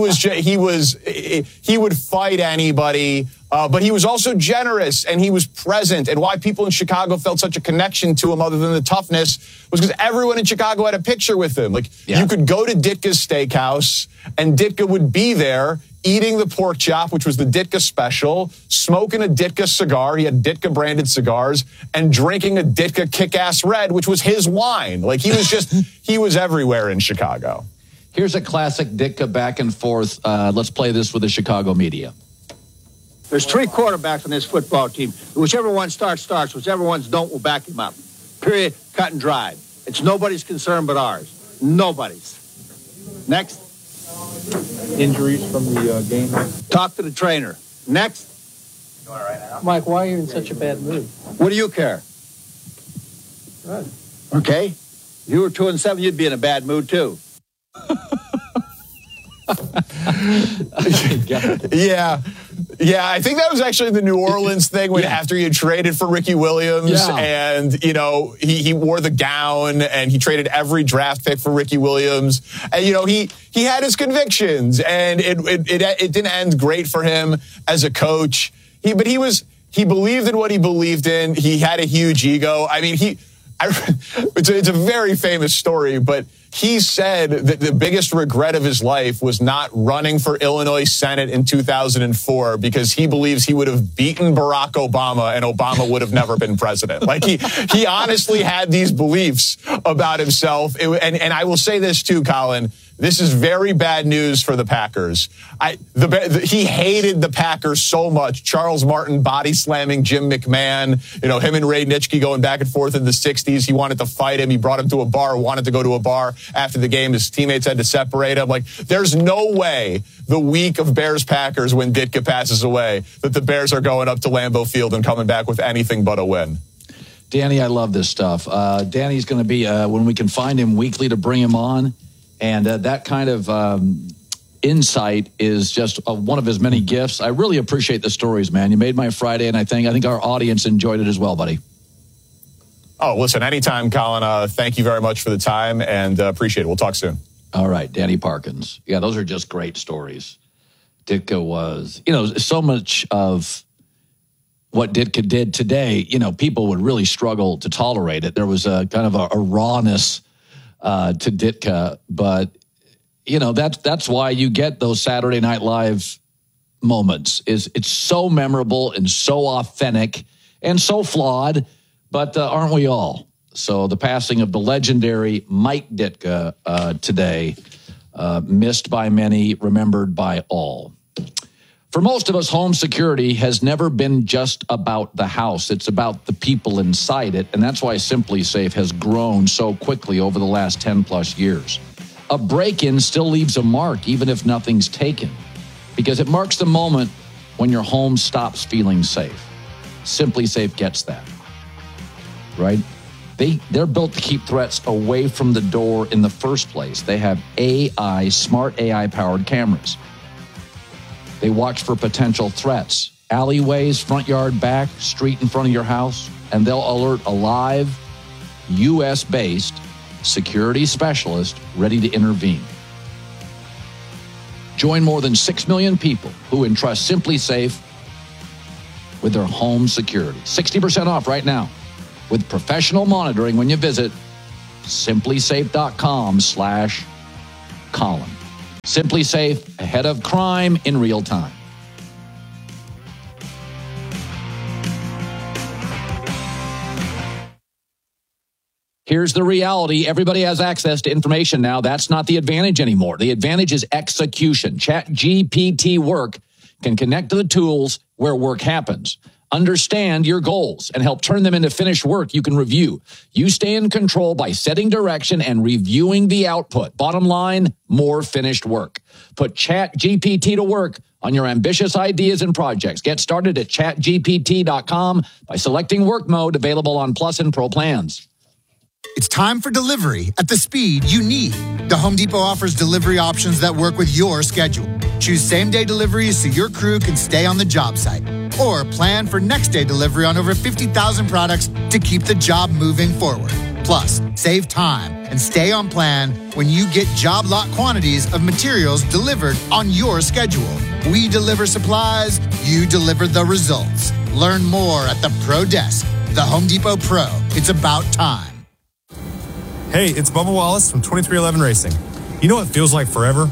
would fight anybody, but he was also generous, and he was present. And why people in Chicago felt such a connection to him other than the toughness was because everyone in Chicago had a picture with him. You could go to Ditka's Steakhouse, and Ditka would be there eating the pork chop, which was the Ditka special, smoking a Ditka cigar. He had Ditka-branded cigars, and drinking a Ditka Kick-Ass Red, which was his wine. He was everywhere in Chicago. Here's a classic Ditka back and forth. Let's play this with the Chicago media. There's 3 quarterbacks on this football team. Whichever one starts. Whichever ones don't, we'll back him up. Period. Cut and dried. It's nobody's concern but ours. Nobody's. Next. Injuries from the game? Talk to the trainer. Next. Mike, why are you in such a bad mood? What do you care? Good. Okay. If you were 2-7, you'd be in a bad mood, too. Yeah, I think that was actually the New Orleans thing after he had traded for Ricky Williams and, he wore the gown and he traded every draft pick for Ricky Williams. And, he had his convictions and it didn't end great for him as a coach. He believed in what he believed in. He had a huge ego. I mean, it's a very famous story, but he said that the biggest regret of his life was not running for Illinois Senate in 2004 because he believes he would have beaten Barack Obama and Obama would have never been president. He honestly had these beliefs about himself. And I will say this too, Colin. This is very bad news for the Packers. He hated the Packers so much. Charles Martin body slamming Jim McMahon. Him and Ray Nitschke going back and forth in the 60s. He wanted to fight him. He brought him to a bar, wanted to go to a bar after the game. His teammates had to separate him. There's no way the week of Bears-Packers when Ditka passes away that the Bears are going up to Lambeau Field and coming back with anything but a win. Danny, I love this stuff. Danny's going to be, when we can find him weekly, to bring him on. And that kind of insight is just one of his many gifts. I really appreciate the stories, man. You made my Friday, and I think our audience enjoyed it as well, buddy. Oh, listen, anytime, Colin. Thank you very much for the time, and appreciate it. We'll talk soon. All right, Danny Parkins. Yeah, those are just great stories. Ditka was, so much of what Ditka did today, people would really struggle to tolerate it. There was a kind of a rawness to Ditka, but that's why you get those Saturday Night Live moments. It's so memorable and so authentic and so flawed, but aren't we all? So the passing of the legendary Mike Ditka today, missed by many, remembered by all. For most of us, home security has never been just about the house. It's about the people inside it, and that's why Simply Safe has grown so quickly over the last 10-plus years. A break-in still leaves a mark, even if nothing's taken, because it marks the moment when your home stops feeling safe. Simply Safe gets that, right? They're built to keep threats away from the door in the first place. They have smart AI-powered cameras. They watch for potential threats, alleyways, front yard, back, street in front of your house, and they'll alert a live, U.S.-based security specialist ready to intervene. Join more than 6 million people who entrust SimpliSafe with their home security. 60% off right now with professional monitoring when you visit SimpliSafe.com/Colin. SimpliSafe, ahead of crime in real time. Here's the reality. Everybody has access to information now. That's not the advantage anymore. The advantage is execution. ChatGPT Work can connect to the tools where work happens, understand your goals, and help turn them into finished work you can review. You stay in control by setting direction and reviewing the output. Bottom line, more finished work. Put ChatGPT to work on your ambitious ideas and projects. Get started at chatgpt.com by selecting work mode, available on Plus and Pro plans. It's time for delivery at the speed you need. The Home Depot offers delivery options that work with your schedule. Choose same-day deliveries so your crew can stay on the job site. Or plan for next-day delivery on over 50,000 products to keep the job moving forward. Plus, save time and stay on plan when you get job lot quantities of materials delivered on your schedule. We deliver supplies, you deliver the results. Learn more at the Pro Desk. The Home Depot Pro. It's about time. Hey, it's Bubba Wallace from 2311 Racing. You know what feels like forever?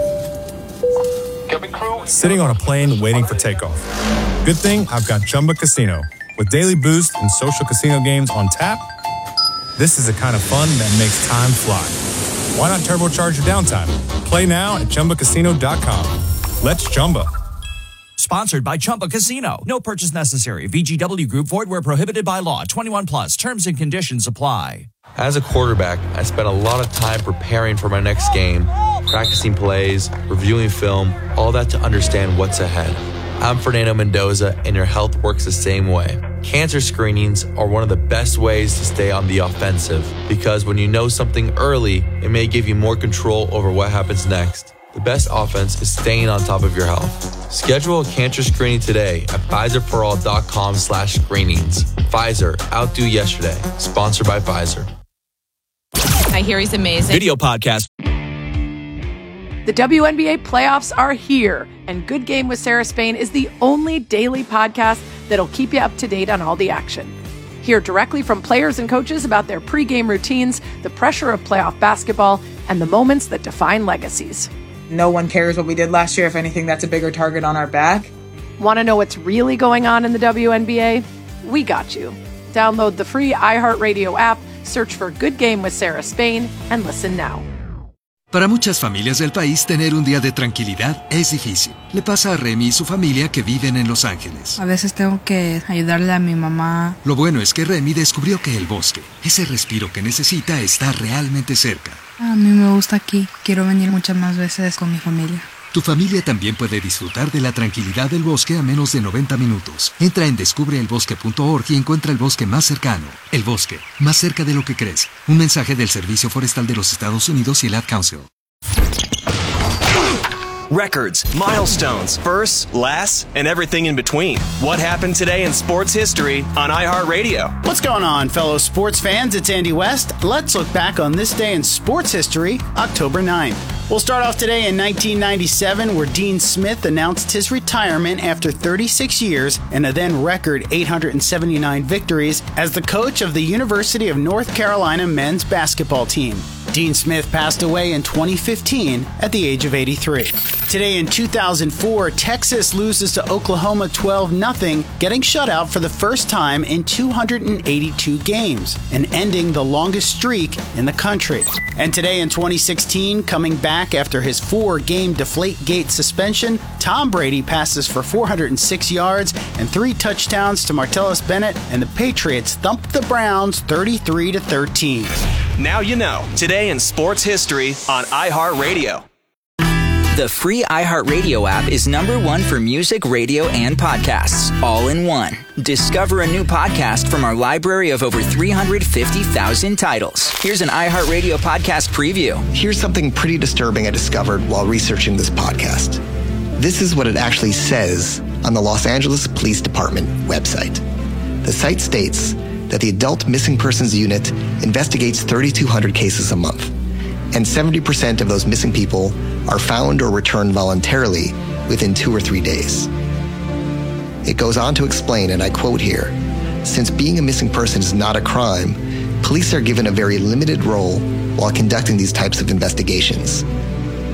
Sitting on a plane waiting for takeoff. Good thing I've got Chumba Casino. With daily boost and social casino games on tap, this is the kind of fun that makes time fly. Why not turbocharge your downtime? Play now at ChumbaCasino.com. Let's Chumba. Sponsored by Chumba Casino. No purchase necessary. VGW Group. Void where prohibited by law. 21 plus. Terms and conditions apply. As a quarterback, I spent a lot of time preparing for my next game, practicing plays, reviewing film, all that to understand what's ahead. I'm Fernando Mendoza, and your health works the same way. Cancer screenings are one of the best ways to stay on the offensive, because when you know something early, it may give you more control over what happens next. The best offense is staying on top of your health. Schedule a cancer screening today at PfizerForAll.com/screenings. Pfizer, outdo yesterday. Sponsored by Pfizer. I hear he's amazing. Video podcast. The WNBA playoffs are here, and Good Game with Sarah Spain is the only daily podcast that'll keep you up to date on all the action. Hear directly from players and coaches about their pregame routines, the pressure of playoff basketball, and the moments that define legacies. No one cares what we did last year. If anything, that's a bigger target on our back. Want to know what's really going on in the WNBA? We got you. Download the free iHeartRadio app, search for Good Game with Sarah Spain, and listen now. Para muchas familias del país, tener un día de tranquilidad es difícil. Le pasa a Remy y su familia que viven en Los Ángeles. A veces tengo que ayudarle a mi mamá. Lo bueno es que Remy descubrió que el bosque, ese respiro que necesita, está realmente cerca. A mí me gusta aquí. Quiero venir muchas más veces con mi familia. Tu familia también puede disfrutar de la tranquilidad del bosque a menos de 90 minutos. Entra en descubreelbosque.org y encuentra el bosque más cercano. El bosque, más cerca de lo que crees. Un mensaje del Servicio Forestal de los Estados Unidos y el Ad Council. Records, milestones, firsts, lasts, and everything in between. What happened today in sports history on iHeartRadio? What's going on, fellow sports fans? It's Andy West. Let's look back on this day in sports history, October 9th. We'll start off today in 1997, where Dean Smith announced his retirement after 36 years and a then record 879 victories as the coach of the University of North Carolina men's basketball team. Dean Smith passed away in 2015 at the age of 83. Today in 2004, Texas loses to Oklahoma 12-0, getting shut out for the first time in 282 games and ending the longest streak in the country. And today in 2016, coming back after his 4-game Deflategate suspension, Tom Brady passes for 406 yards and 3 touchdowns to Martellus Bennett, and the Patriots thumped the Browns 33-13. Now you know. Today in sports history on iHeartRadio. The free iHeartRadio app is #1 for music, radio, and podcasts, all in one. Discover a new podcast from our library of over 350,000 titles. Here's an iHeartRadio podcast preview. Here's something pretty disturbing I discovered while researching this podcast. This is what it actually says on the Los Angeles Police Department website. The site states that the Adult Missing Persons Unit investigates 3,200 cases a month, and 70% of those missing people are found or returned voluntarily within 2 or 3 days. It goes on to explain, and I quote here, "Since being a missing person is not a crime, police are given a very limited role while conducting these types of investigations.